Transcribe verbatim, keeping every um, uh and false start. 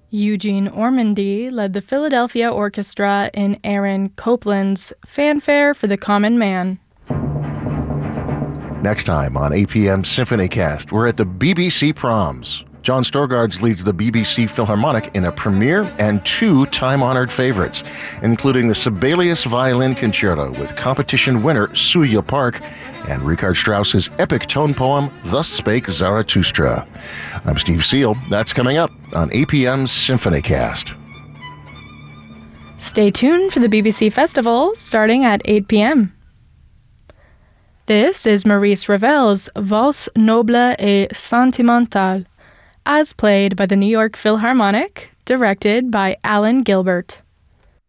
Eugene Ormandy led the Philadelphia Orchestra in Aaron Copland's Fanfare for the Common Man. Next time on A P M SymphonyCast, we're at the B B C Proms. John Storgards leads the B B C Philharmonic in a premiere and two time-honored favorites, including the Sibelius Violin Concerto with competition winner Suya Park and Richard Strauss's epic tone poem, Thus Spake Zarathustra. I'm Steve Seal. That's coming up on A P M SymphonyCast. Stay tuned for the B B C Festival starting at eight p.m. This is Maurice Ravel's Valse Noble et Sentimentale, as played by the New York Philharmonic, directed by Alan Gilbert.